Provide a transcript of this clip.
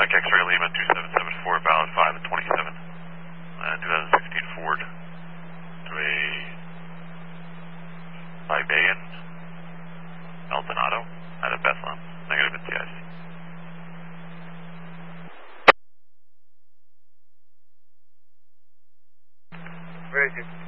Mike X-ray Lima 2774, valid 5 and 27. 2016 Ford to a Libyan Eldonado out of Bethlehem. Negative at CIC. Very good.